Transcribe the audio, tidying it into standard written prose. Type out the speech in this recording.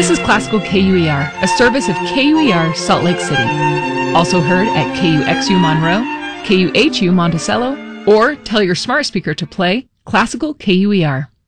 This is Classical KUER, a service of KUER Salt Lake City. Also heard at KUXU Monroe, KUHU Monticello, or tell your smart speaker to play Classical KUER.